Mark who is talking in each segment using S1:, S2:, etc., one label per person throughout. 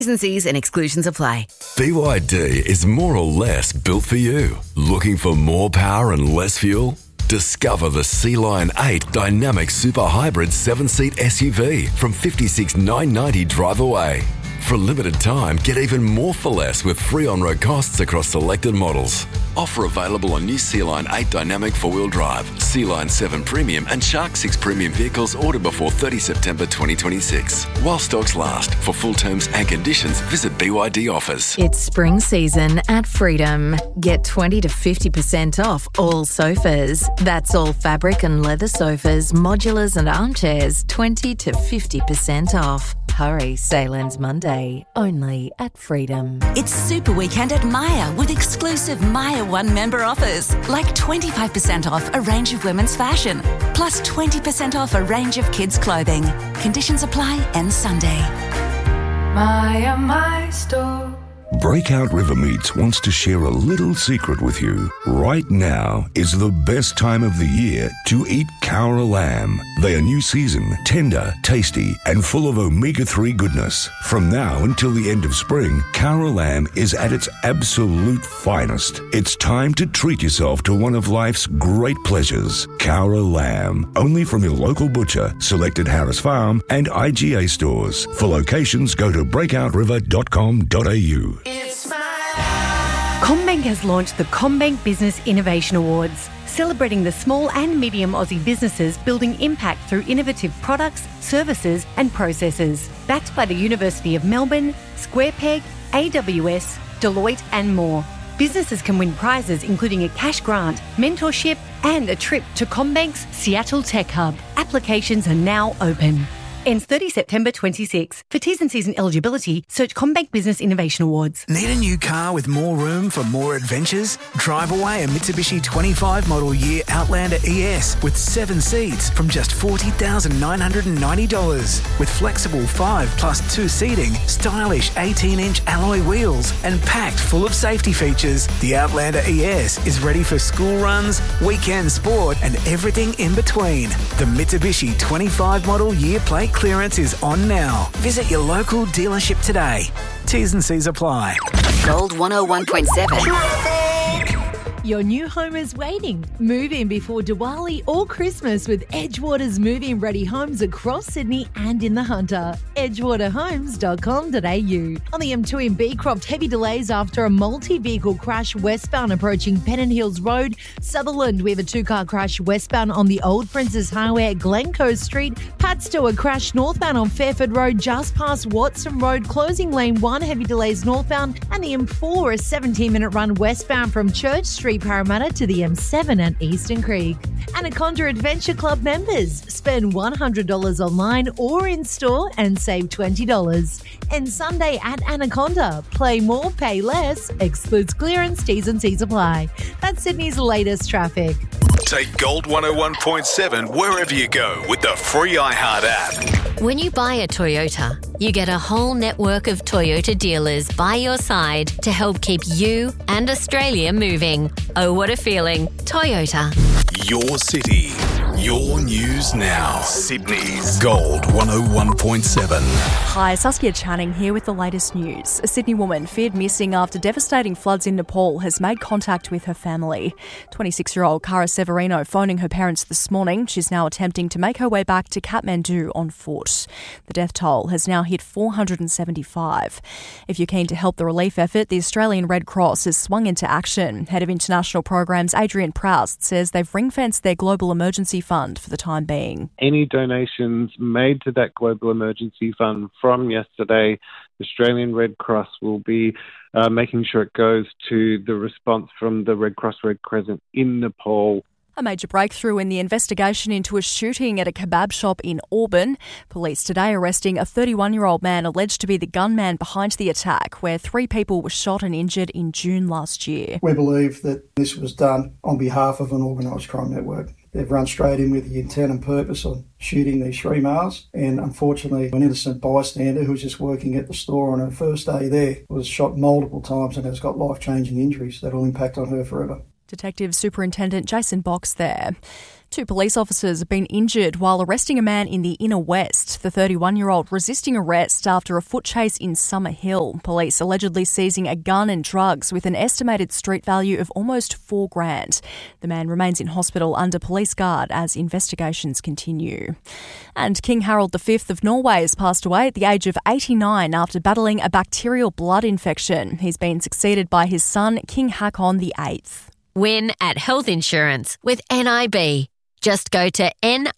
S1: T's and exclusions apply.
S2: BYD is more or less built for you. Looking for more power and less fuel? Discover the Sea Lion 8 Dynamic Super Hybrid 7-seat SUV from $56,990 drive away. For a limited time, get even more for less with free on-road costs across selected models. Offer available on new Sea Lion 8 Dynamic 4-wheel drive, Sea Lion 7 Premium and Shark 6 Premium vehicles ordered before 30 September 2026. While stocks last. For full terms and conditions, visit BYD offers.
S3: It's spring season at Freedom. Get 20 to 50% off all sofas. That's all fabric and leather sofas, modulars and armchairs, 20 to 50% off. Hurry, sale ends Monday, only at Freedom.
S4: It's Super Weekend at Myer with exclusive Myer One member offers, like 25% off a range of women's fashion, plus 20% off a range of kids' clothing. Conditions apply, ends Sunday.
S5: Myer, my store.
S6: Breakout River Meats wants to share a little secret with you. Right now is the best time of the year to eat Cowra lamb. They are new season, tender, tasty, and full of omega-3 goodness. From now until the end of spring, Cowra lamb is at its absolute finest. It's time to treat yourself to one of life's great pleasures. Cowra lamb, only from your local butcher, selected Harris Farm and IGA stores. For locations, go to breakoutriver.com.au.
S7: CommBank has launched the CommBank Business Innovation Awards, celebrating the small and medium Aussie businesses building impact through innovative products, services and processes. Backed by the University of Melbourne, SquarePeg, AWS, Deloitte and more. Businesses can win prizes including a cash grant, mentorship and a trip to CommBank's Seattle Tech Hub. Applications are now open. Ends 30 September 26. For T's and C's and eligibility, search CommBank Business Innovation Awards.
S8: Need a new car with more room for more adventures? Drive away a Mitsubishi 25 model year Outlander ES with 7 seats from just $40,990. With flexible 5+2 seating, stylish 18-inch alloy wheels and packed full of safety features, the Outlander ES is ready for school runs, weekend sport and everything in between. The Mitsubishi 25 model year plate clearance is on now. Visit your local dealership today. T's and C's apply.
S4: Gold 101.7.
S9: Your new home is waiting. Move in before Diwali or Christmas with Edgewater's move-in ready homes across Sydney and in the Hunter. edgewaterhomes.com.au. On the M2 in Beecroft, heavy delays after a multi-vehicle crash westbound approaching Pennant Hills Road. Sutherland, we have a 2-car crash westbound on the Old Princess Highway at Glencoe Street. Padstow, a crash northbound on Fairford Road just past Watson Road, closing lane 1, heavy delays northbound. And the M4, a 17-minute run westbound from Church Street, Parramatta to the M7 at Eastern Creek. Anaconda Adventure Club members spend $100 online or in store and save $20. And Sunday at Anaconda, play more, pay less, excludes clearance, T's and C's apply. That's Sydney's latest traffic.
S10: Take Gold 101.7 wherever you go with the free iHeart app.
S11: When you buy a Toyota, you get a whole network of Toyota dealers by your side to help keep you and Australia moving. Oh, what a feeling. Toyota.
S10: Your city, your news now. Sydney's Gold 101.7.
S12: Hi, Saskia Channing here with the latest news. A Sydney woman feared missing after devastating floods in Nepal has made contact with her family. 26-year-old Cara Severino phoning her parents this morning. She's now attempting to make her way back to Kathmandu on foot. The death toll has now hit 475. If you're keen to help the relief effort, the Australian Red Cross has swung into action. Head of International Programs Adrian Proust says they've ring-fenced their Global Emergency Fund for the time being.
S13: Any donations made to that Global Emergency Fund from yesterday, the Australian Red Cross will be making sure it goes to the response from the Red Cross Red Crescent in Nepal.
S12: A major breakthrough in the investigation into a shooting at a kebab shop in Auburn. Police today arresting a 31-year-old man alleged to be the gunman behind the attack, where 3 people were shot and injured in June last year.
S14: We believe that this was done on behalf of an organised crime network. They've run straight in with the intent and purpose on shooting these 3 males, and unfortunately an innocent bystander who was just working at the store on her first day there was shot multiple times and has got life-changing injuries that will impact on her forever.
S12: Detective Superintendent Jason Box there. Two police officers have been injured while arresting a man in the Inner West. The 31-year-old resisting arrest after a foot chase in Summer Hill. Police allegedly seizing a gun and drugs with an estimated street value of almost $4,000. The man remains in hospital under police guard as investigations continue. And King Harald V of Norway has passed away at the age of 89 after battling a bacterial blood infection. He's been succeeded by his son, King Haakon VIII.
S11: Win at health insurance with NIB. Just go to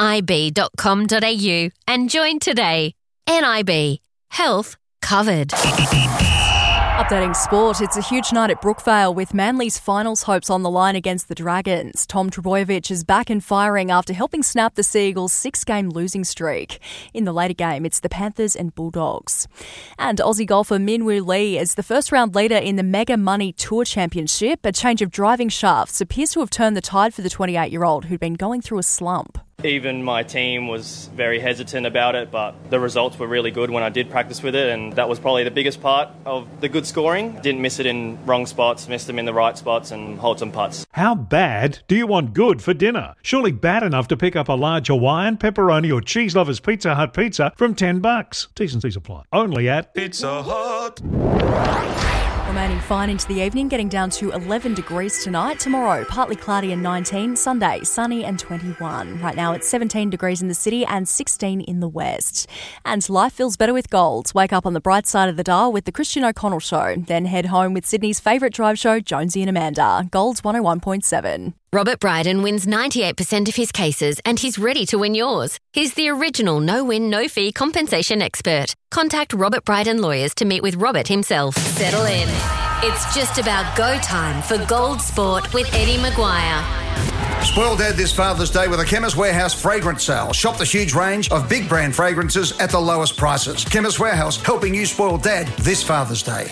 S11: nib.com.au and join today. NIB. Health covered.
S12: Updating sport, it's a huge night at Brookvale with Manly's finals hopes on the line against the Dragons. Tom Trbojevic is back and firing after helping snap the Sea Eagles' 6-game losing streak. In the later game, it's the Panthers and Bulldogs. And Aussie golfer Min Woo Lee is the first-round leader in the Mega Money Tour Championship. A change of driving shafts appears to have turned the tide for the 28-year-old who'd been going through a slump.
S15: Even my team was very hesitant about it, but the results were really good when I did practice with it, and that was probably the biggest part of the good scoring. Didn't miss it in wrong spots, missed them in the right spots and hold some putts.
S16: How bad do you want good for dinner? Surely bad enough to pick up a large Hawaiian, pepperoni or cheese lovers Pizza Hut pizza from $10. T's and C's apply. Only at Pizza Hut.
S12: Remaining fine into the evening, getting down to 11 degrees tonight. Tomorrow, partly cloudy and 19. Sunday, sunny and 21. Right now, it's 17 degrees in the city and 16 in the west. And life feels better with gold. Wake up on the bright side of the dial with the Christian O'Connell Show. Then head home with Sydney's favourite drive show, Jonesy and Amanda. Gold's 101.7.
S11: Robert Bryden wins 98% of his cases and he's ready to win yours. He's the original no-win, no-fee compensation expert. Contact Robert Bryden Lawyers to meet with Robert himself. Settle in. It's just about go time for Gold Sport with Eddie Maguire.
S17: Spoil Dad this Father's Day with a Chemist Warehouse fragrance sale. Shop the huge range of big brand fragrances at the lowest prices. Chemist Warehouse, helping you spoil Dad this Father's Day.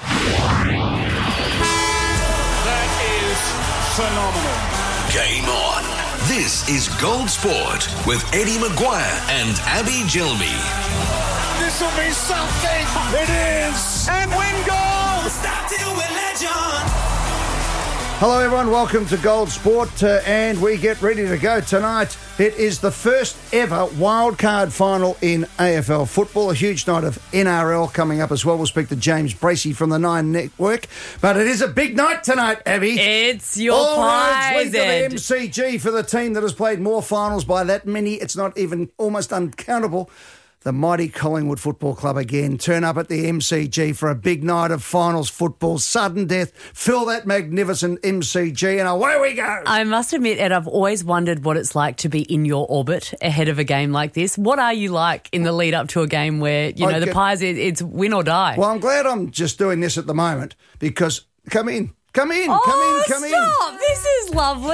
S10: That is phenomenal. Game on. This is Gold Sport with Eddie Maguire and Abby Gilby.
S18: This will be something. It is. And win gold. Stop till we're legend.
S17: Hello everyone, welcome to Gold Sport and we get ready to go tonight. It is the first ever wildcard final in AFL football. A huge night of NRL coming up as well. We'll speak to James Bracey from the Nine Network. But it is a big night tonight, Abby.
S19: It's your
S17: All
S19: prize,
S17: roads lead to the MCG for the team that has played more finals by that many. It's not even almost uncountable. The mighty Collingwood Football Club again turn up at the MCG for a big night of finals football. Sudden death, fill that magnificent MCG and away we go.
S19: I must admit, Ed, I've always wondered what it's like to be in your orbit ahead of a game like this. What are you like in the lead up to a game where, the Pies, it's win or die?
S17: Well, I'm glad I'm just doing this at the moment because come in.
S19: Stop. This is lovely.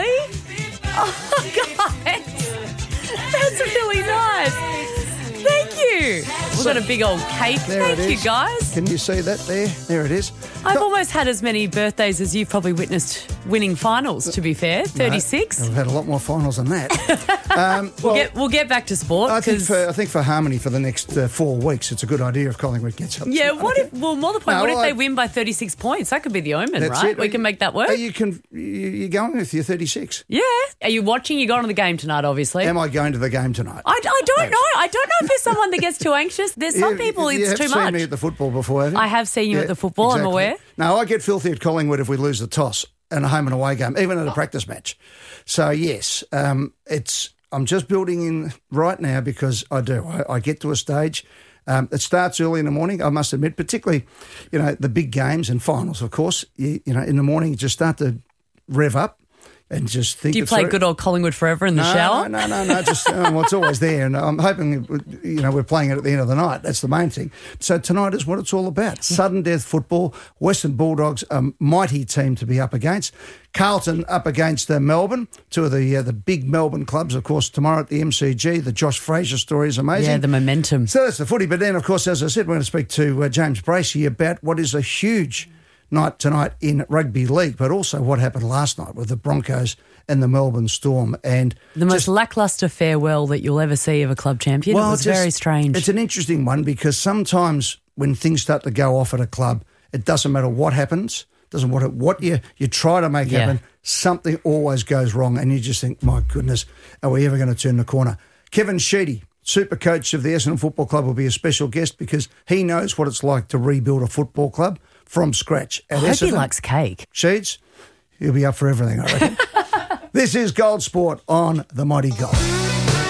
S19: Oh, guys. That's really nice. Thank you. We've got a big old cake. Thank you, guys.
S17: Can you see that there? There it is.
S19: I've almost had as many birthdays as you've probably witnessed winning finals, to be fair. 36.
S17: No, I've had a lot more finals than that.
S19: We'll get back to sport.
S17: I think for harmony for the next 4 weeks, it's a good idea if Collingwood gets up.
S19: Yeah, more the point, what if they win by 36 points? That could be the omen, right? We can make that work.
S17: You're going with your 36?
S19: Yeah. Are you watching? You're going to the game tonight, obviously.
S17: Am I going to the game tonight?
S19: I don't know. I don't know if there's someone that gets too anxious. There's some people it's too much.
S17: You have seen me at the football before, haven't you?
S19: I have seen you at the football, exactly. I'm aware.
S17: No, I get filthy at Collingwood if we lose the toss in a home and away game, even at a practice match. So, yes, I'm just building in right now because I get to a stage. It starts early in the morning, I must admit, particularly, the big games and finals, of course. In the morning, you just start to rev up. And just think.
S19: Do you play good old Collingwood forever in the shower?
S17: No. Just it's always there, and I'm hoping we're playing it at the end of the night. That's the main thing. So tonight is what it's all about. Sudden death football. Western Bulldogs, a mighty team to be up against. Carlton up against Melbourne, two of the big Melbourne clubs. Of course, tomorrow at the MCG, the Josh Fraser story is amazing.
S19: Yeah, the momentum.
S17: So that's the footy. But then, of course, as I said, we're going to speak to James Bracey about what is a huge night tonight in rugby league, but also what happened last night with the Broncos and the Melbourne Storm. And
S19: the most lacklustre farewell that you'll ever see of a club champion. Well, it was very strange.
S17: It's an interesting one because sometimes when things start to go off at a club, it doesn't matter what happens, doesn't matter what you try to make happen, something always goes wrong and you just think, my goodness, are we ever going to turn the corner? Kevin Sheedy, super coach of the Essendon Football Club, will be a special guest because he knows what it's like to rebuild a football club from scratch.
S19: I hope he likes cake.
S17: Sheeds, he'll be up for everything, I reckon. This is Gold Sport on the Mighty Gold.